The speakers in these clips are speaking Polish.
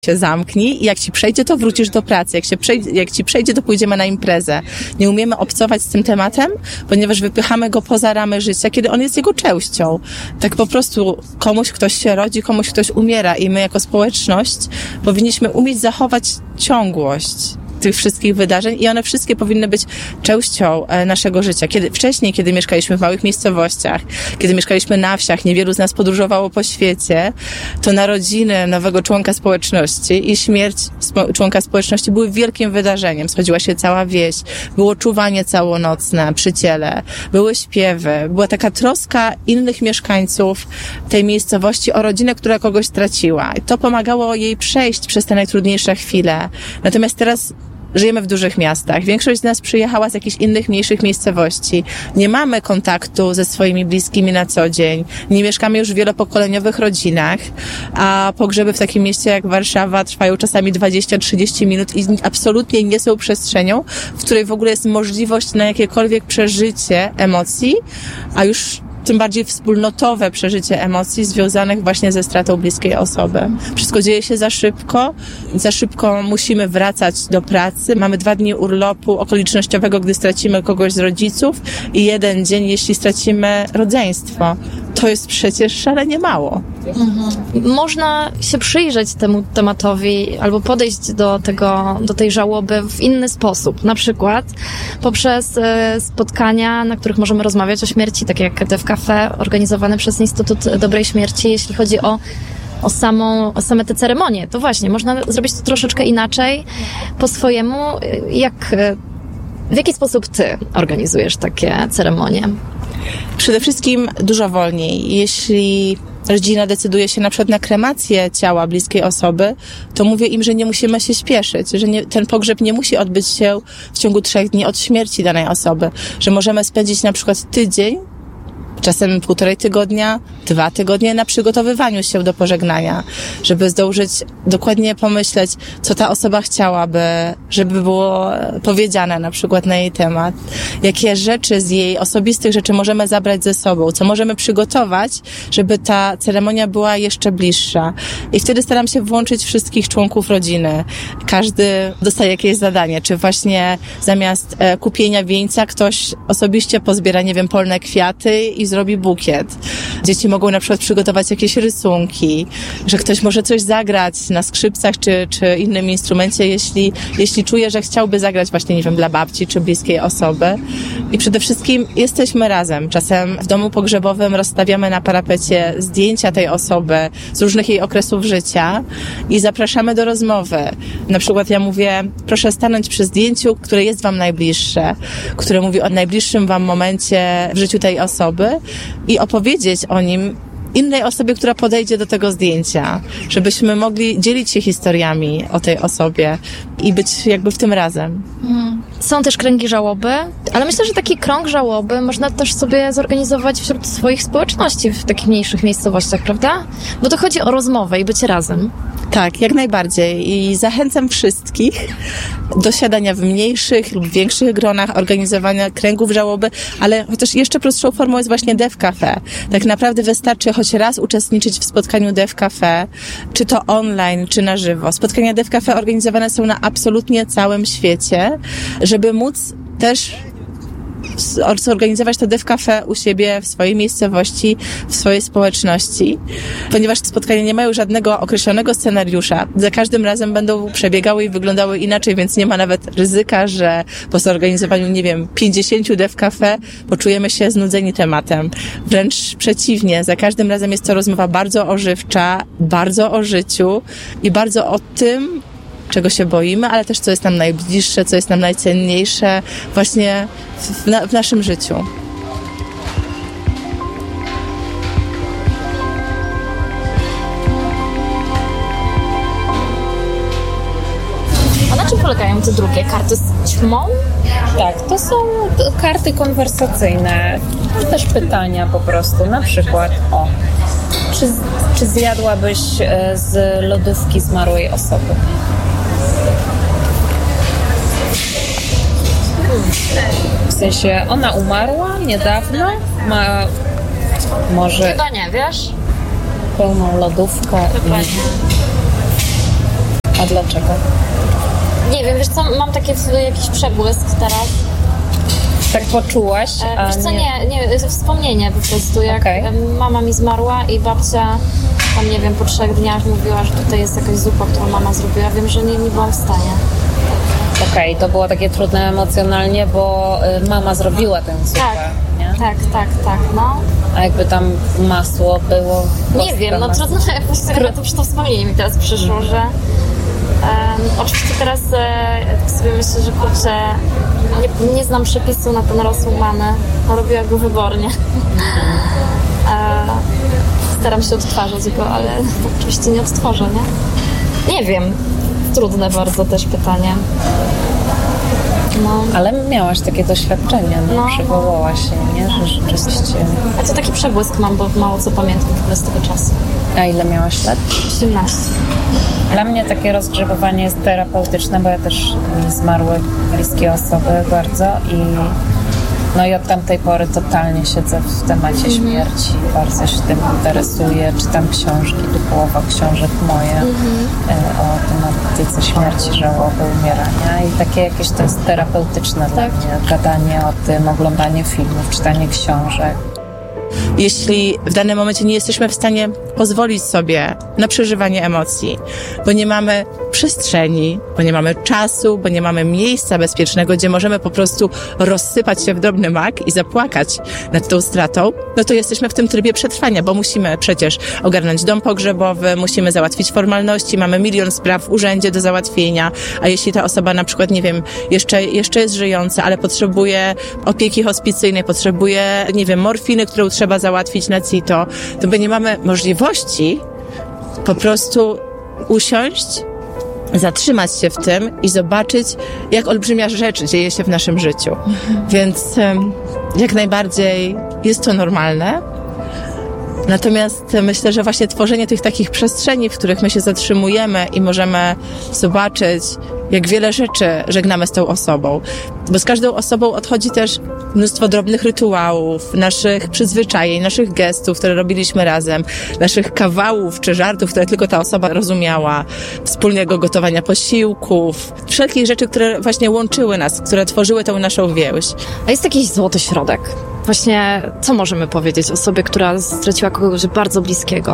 się zamknij i jak ci przejdzie, to wrócisz do pracy. Jak ci przejdzie, to pójdziemy na imprezę. Nie umiemy obcować z tym tematem, ponieważ wypychamy go poza ramy życia, kiedy on jest jego częścią. Tak po prostu komuś ktoś się rodzi, komuś ktoś umiera i my jako społeczność powinniśmy umieć zachować ciągłość tych wszystkich wydarzeń i one wszystkie powinny być częścią naszego życia. Kiedy mieszkaliśmy w małych miejscowościach, kiedy mieszkaliśmy na wsiach, niewielu z nas podróżowało po świecie, to narodziny nowego członka społeczności i śmierć członka społeczności były wielkim wydarzeniem. Schodziła się cała wieś, było czuwanie całonocne przy ciele, były śpiewy, była taka troska innych mieszkańców tej miejscowości o rodzinę, która kogoś straciła. I to pomagało jej przejść przez te najtrudniejsze chwile. Natomiast teraz żyjemy w dużych miastach. Większość z nas przyjechała z jakichś innych, mniejszych miejscowości. Nie mamy kontaktu ze swoimi bliskimi na co dzień. Nie mieszkamy już w wielopokoleniowych rodzinach, a pogrzeby w takim mieście jak Warszawa trwają czasami 20-30 minut i absolutnie nie są przestrzenią, w której w ogóle jest możliwość na jakiekolwiek przeżycie emocji, a już tym bardziej wspólnotowe przeżycie emocji związanych właśnie ze stratą bliskiej osoby. Wszystko dzieje się za szybko musimy wracać do pracy. Mamy 2 dni urlopu okolicznościowego, gdy stracimy kogoś z rodziców i 1 dzień, jeśli stracimy rodzeństwo. To jest przecież szalenie mało. Można się przyjrzeć temu tematowi albo podejść do tej żałoby w inny sposób. Na przykład poprzez spotkania, na których możemy rozmawiać o śmierci, tak jak DEV Cafe organizowane przez Instytut Dobrej Śmierci, jeśli chodzi o same te ceremonie. To właśnie, można zrobić to troszeczkę inaczej, po swojemu. W jaki sposób ty organizujesz takie ceremonie? Przede wszystkim dużo wolniej. Jeśli rodzina decyduje się na przykład na kremację ciała bliskiej osoby, to mówię im, że nie musimy się śpieszyć, że ten pogrzeb nie musi odbyć się w ciągu 3 dni od śmierci danej osoby, że możemy spędzić na przykład tydzień, czasem 1,5 tygodnia, 2 tygodnie na przygotowywaniu się do pożegnania, żeby zdążyć dokładnie pomyśleć, co ta osoba chciałaby, żeby było powiedziane na przykład na jej temat, jakie rzeczy z jej osobistych rzeczy możemy zabrać ze sobą, co możemy przygotować, żeby ta ceremonia była jeszcze bliższa. I wtedy staram się włączyć wszystkich członków rodziny. Każdy dostaje jakieś zadanie, czy właśnie zamiast kupienia wieńca ktoś osobiście pozbiera, polne kwiaty i zrobi bukiet. Dzieci mogą na przykład przygotować jakieś rysunki, że ktoś może coś zagrać na skrzypcach czy innym instrumencie, jeśli czuje, że chciałby zagrać właśnie, dla babci czy bliskiej osoby. I przede wszystkim jesteśmy razem. Czasem w domu pogrzebowym rozstawiamy na parapecie zdjęcia tej osoby z różnych jej okresów życia i zapraszamy do rozmowy. Na przykład ja mówię, proszę stanąć przy zdjęciu, które jest wam najbliższe, które mówi o najbliższym wam momencie w życiu tej osoby i opowiedzieć o nim innej osobie, która podejdzie do tego zdjęcia, żebyśmy mogli dzielić się historiami o tej osobie i być w tym razem. Są też kręgi żałoby, ale myślę, że taki krąg żałoby można też sobie zorganizować wśród swoich społeczności w takich mniejszych miejscowościach, prawda? Bo to chodzi o rozmowę i bycie razem. Tak, jak najbardziej. I zachęcam wszystkich do siadania w mniejszych lub większych gronach, organizowania kręgów żałoby, ale chociaż jeszcze prostszą formą jest właśnie DEV Cafe. Tak naprawdę wystarczy choć raz uczestniczyć w spotkaniu DEV Cafe, czy to online, czy na żywo. Spotkania DEV Cafe organizowane są na absolutnie całym świecie, żeby móc też zorganizować to DEV Cafe u siebie, w swojej miejscowości, w swojej społeczności. Ponieważ spotkania nie mają żadnego określonego scenariusza, za każdym razem będą przebiegały i wyglądały inaczej, więc nie ma nawet ryzyka, że po zorganizowaniu, 50 DEV Cafe poczujemy się znudzeni tematem. Wręcz przeciwnie, za każdym razem jest to rozmowa bardzo ożywcza, bardzo o życiu i bardzo o tym, czego się boimy, ale też co jest nam najbliższe, co jest nam najcenniejsze właśnie w naszym życiu. A na czym polegają te drugie karty z ćmą? Tak, to są karty konwersacyjne, też pytania po prostu, na przykład czy zjadłabyś z lodówki zmarłej osoby? W sensie, ona umarła niedawno, ma może Chyba nie, wiesz? pełną lodówkę A dlaczego? Nie wiem, wiesz co, mam taki jakiś przebłysk teraz. Tak poczułaś? Wiesz co, nie, wspomnienie po prostu, jak mama mi zmarła i babcia tam, nie wiem, po 3 dniach mówiła, że tutaj jest jakaś zupa, którą mama zrobiła. Wiem, że nie byłam w stanie. Okej, to było takie trudne emocjonalnie, bo mama zrobiła tę zupę, nie? Tak, no. A jakby tam masło było... Nie wiem, no trudno, właśnie to przy to wspomnienie mi teraz przyszło, że oczywiście teraz tak sobie myślę, że kurczę, nie znam przepisu na ten rosół mamy, robiła go wybornie. Staram się odtwarzać go, ale oczywiście nie odtworzę, nie? Nie wiem, trudne bardzo też pytanie. No. Ale miałaś takie doświadczenie, przywołałaś się, nie? Że rzeczywiście... A to taki przebłysk mam, bo mało co pamiętam w ogóle z tego czasu. A ile miałaś lat? 18. Dla mnie takie rozgrzebywanie jest terapeutyczne, bo ja też zmarły bliskie osoby bardzo i od tamtej pory totalnie siedzę w temacie śmierci, bardzo się tym interesuję, czytam książki, połowa książek moje o tematyce śmierci, żałoby, umierania i takie jakieś to jest terapeutyczne dla mnie, gadanie o tym, oglądanie filmów, czytanie książek. Jeśli w danym momencie nie jesteśmy w stanie pozwolić sobie na przeżywanie emocji, bo nie mamy przestrzeni, bo nie mamy czasu, bo nie mamy miejsca bezpiecznego, gdzie możemy po prostu rozsypać się w drobny mak i zapłakać nad tą stratą, no to jesteśmy w tym trybie przetrwania, bo musimy przecież ogarnąć dom pogrzebowy, musimy załatwić formalności, mamy milion spraw w urzędzie do załatwienia, a jeśli ta osoba na przykład, nie wiem, jeszcze jest żyjąca, ale potrzebuje opieki hospicyjnej, potrzebuje, nie wiem, morfiny, którą trzeba załatwić na CITO, to my nie mamy możliwości po prostu usiąść, zatrzymać się w tym i zobaczyć, jak olbrzymia rzecz dzieje się w naszym życiu. Więc jak najbardziej jest to normalne. Natomiast myślę, że właśnie tworzenie tych takich przestrzeni, w których my się zatrzymujemy i możemy zobaczyć, jak wiele rzeczy żegnamy z tą osobą. Bo z każdą osobą odchodzi też mnóstwo drobnych rytuałów, naszych przyzwyczajeń, naszych gestów, które robiliśmy razem, naszych kawałów czy żartów, które tylko ta osoba rozumiała, wspólnego gotowania posiłków, wszelkich rzeczy, które właśnie łączyły nas, które tworzyły tą naszą więź. A jest jakiś złoty środek? Właśnie, co możemy powiedzieć osobie, która straciła kogoś bardzo bliskiego?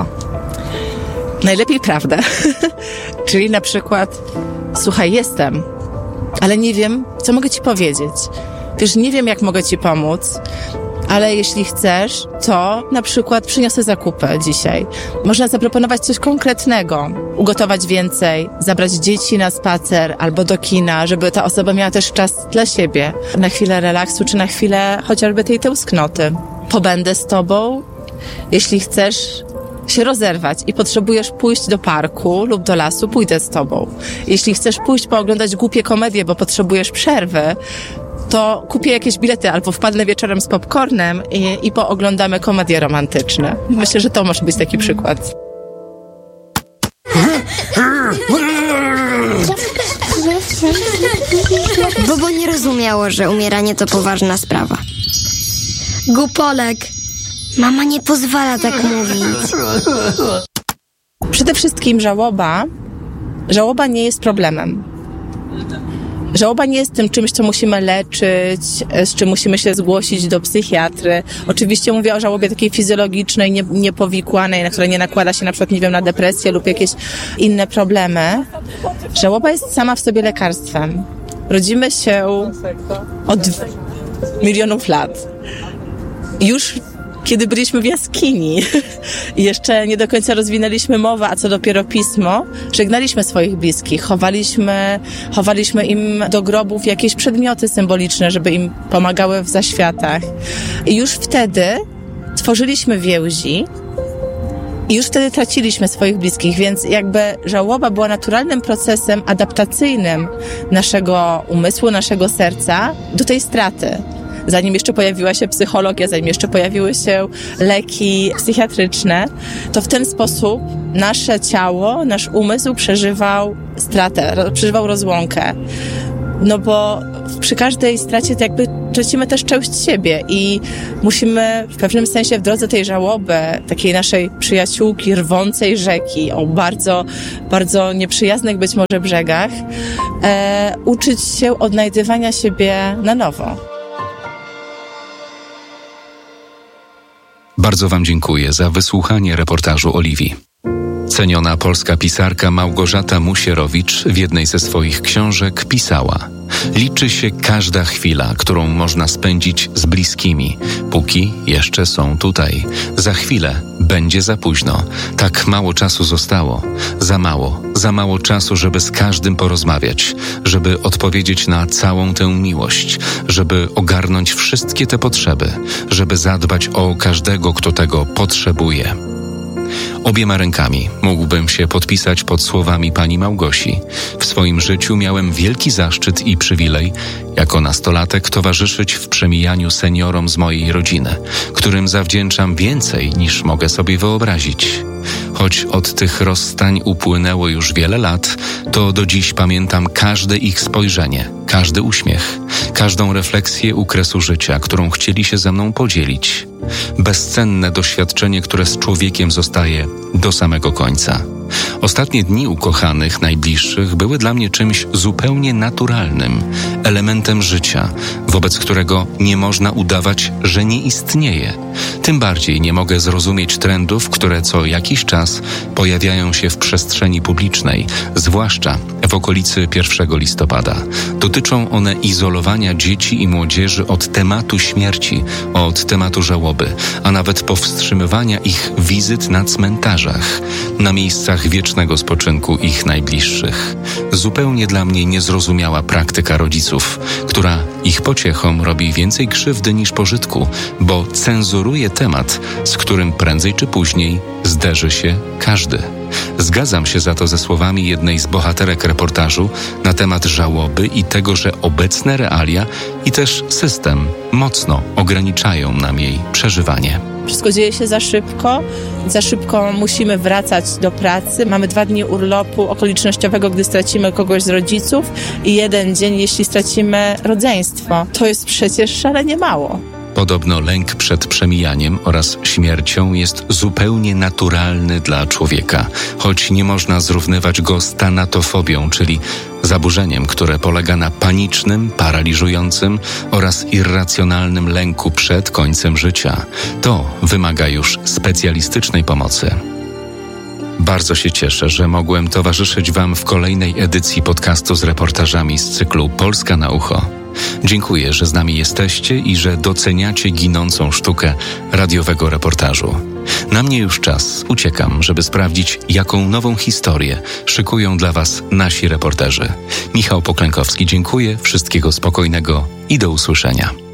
Najlepiej prawdę. Czyli na przykład, słuchaj, jestem, ale nie wiem, co mogę ci powiedzieć. Wiesz, nie wiem, jak mogę ci pomóc, ale jeśli chcesz, to na przykład przyniosę zakupy dzisiaj. Można zaproponować coś konkretnego, ugotować więcej, zabrać dzieci na spacer albo do kina, żeby ta osoba miała też czas dla siebie, na chwilę relaksu, czy na chwilę chociażby tej tęsknoty. Pobędę z tobą, jeśli chcesz się rozerwać i potrzebujesz pójść do parku lub do lasu, pójdę z tobą. Jeśli chcesz pójść pooglądać głupie komedie, bo potrzebujesz przerwy, to kupię jakieś bilety albo wpadnę wieczorem z popcornem i pooglądamy komedie romantyczne. Myślę, że to może być taki przykład. Bobo nie rozumiało, że umieranie to poważna sprawa. Gupolek. Mama nie pozwala tak mówić. Przede wszystkim żałoba nie jest problemem. Żałoba nie jest tym czymś, co musimy leczyć, z czym musimy się zgłosić do psychiatry. Oczywiście mówię o żałobie takiej fizjologicznej, niepowikłanej, na której nie nakłada się na przykład, nie wiem, na depresję lub jakieś inne problemy. Żałoba jest sama w sobie lekarstwem. Rodzimy się od milionów lat. Już kiedy byliśmy w jaskini i jeszcze nie do końca rozwinęliśmy mowę, a co dopiero pismo, żegnaliśmy swoich bliskich, chowaliśmy im do grobów jakieś przedmioty symboliczne, żeby im pomagały w zaświatach. I już wtedy tworzyliśmy więzi i już wtedy traciliśmy swoich bliskich, więc jakby żałoba była naturalnym procesem adaptacyjnym naszego umysłu, naszego serca do tej straty. Zanim jeszcze pojawiła się psychologia, zanim jeszcze pojawiły się leki psychiatryczne, to w ten sposób nasze ciało, nasz umysł przeżywał stratę, przeżywał rozłąkę. No bo przy każdej stracie to jakby tracimy też część siebie i musimy w pewnym sensie w drodze tej żałoby, takiej naszej przyjaciółki rwącej rzeki o bardzo, bardzo nieprzyjaznych być może brzegach, uczyć się odnajdywania siebie na nowo. Bardzo Wam dziękuję za wysłuchanie reportażu Oliwii. Ceniona polska pisarka Małgorzata Musierowicz w jednej ze swoich książek pisała: liczy się każda chwila, którą można spędzić z bliskimi, póki jeszcze są tutaj. Za chwilę będzie za późno. Tak mało czasu zostało. Za mało czasu, żeby z każdym porozmawiać, żeby odpowiedzieć na całą tę miłość, żeby ogarnąć wszystkie te potrzeby, żeby zadbać o każdego, kto tego potrzebuje. Obiema rękami mógłbym się podpisać pod słowami pani Małgosi. W swoim życiu miałem wielki zaszczyt i przywilej jako nastolatek towarzyszyć w przemijaniu seniorom z mojej rodziny, którym zawdzięczam więcej niż mogę sobie wyobrazić. Choć od tych rozstań upłynęło już wiele lat, to do dziś pamiętam każde ich spojrzenie, każdy uśmiech, każdą refleksję u kresu życia, którą chcieli się ze mną podzielić. Bezcenne doświadczenie, które z człowiekiem zostaje do samego końca. Ostatnie dni ukochanych, najbliższych były dla mnie czymś zupełnie naturalnym, elementem życia, wobec którego nie można udawać, że nie istnieje. Tym bardziej nie mogę zrozumieć trendów, które co jakiś czas pojawiają się w przestrzeni publicznej, zwłaszcza w okolicy 1 listopada. Dotyczą one izolowania dzieci i młodzieży od tematu śmierci, od tematu żałoby, a nawet powstrzymywania ich wizyt na cmentarzach, na miejscach wiecznego spoczynku ich najbliższych. Zupełnie dla mnie niezrozumiała praktyka rodziców, która ich pociechom robi więcej krzywdy niż pożytku, bo cenzuruje temat, z którym prędzej czy później zderzy się każdy. Zgadzam się za to ze słowami jednej z bohaterek reportażu na temat żałoby i tego, że obecne realia i też system mocno ograniczają nam jej przeżywanie. Wszystko dzieje się za szybko musimy wracać do pracy. Mamy 2 dni urlopu okolicznościowego, gdy stracimy kogoś z rodziców i 1 dzień, jeśli stracimy rodzeństwo. To jest przecież szalenie mało. Podobno lęk przed przemijaniem oraz śmiercią jest zupełnie naturalny dla człowieka, choć nie można zrównywać go z tanatofobią, czyli zaburzeniem, które polega na panicznym, paraliżującym oraz irracjonalnym lęku przed końcem życia. To wymaga już specjalistycznej pomocy. Bardzo się cieszę, że mogłem towarzyszyć Wam w kolejnej edycji podcastu z reportażami z cyklu Polska na ucho. Dziękuję, że z nami jesteście i że doceniacie ginącą sztukę radiowego reportażu. Na mnie już czas. Uciekam, żeby sprawdzić, jaką nową historię szykują dla Was nasi reporterzy. Michał Poklękowski, dziękuję, wszystkiego spokojnego i do usłyszenia.